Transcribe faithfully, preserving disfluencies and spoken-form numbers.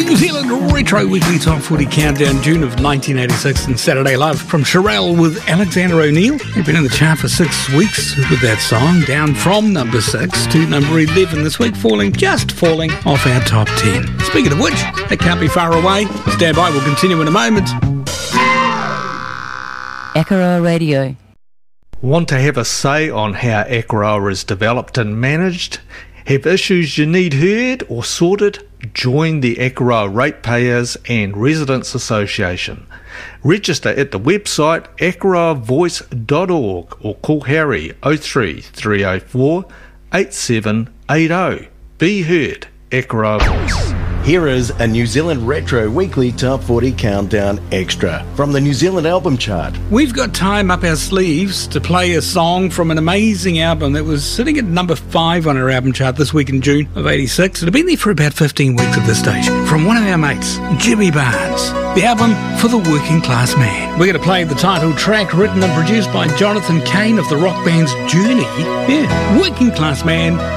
New Zealand Retro Weekly Top forty Countdown, June of nineteen eighty-six, and Saturday Love from Sherelle with Alexander O'Neill. They've been in the chart for six weeks with that song, down from number six to number eleven this week, falling, just falling off our top ten. Speaking of which, they can't be far away. Stand by, we'll continue in a moment. Akaroa Radio. Want to have a say on how Akaroa is developed and managed? Have issues you need heard or sorted? Join the Akaroa Ratepayers and Residents Association. Register at the website akaroa voice dot org or call Harry oh three, three oh four, eight seven eight oh. Be heard, Akaroa Voice. Here is a New Zealand Retro Weekly Top forty Countdown Extra from the New Zealand Album Chart. We've got time up our sleeves to play a song from an amazing album that was sitting at number five on our album chart this week in June of eighty-six. It had been there for about fifteen weeks at this stage. From one of our mates, Jimmy Barnes. The album for the working class man. We're going to play the title track written and produced by Jonathan Cain of the rock band's Journey. Yeah, Working Class Man.